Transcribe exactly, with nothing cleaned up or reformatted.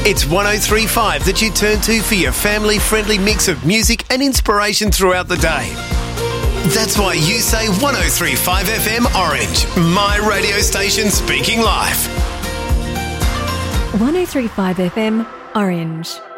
It's one oh three point five that you turn to for your family-friendly mix of music and inspiration throughout the day. That's why you say one oh three point five F M Orange, my radio station speaking life. one oh three point five F M Orange.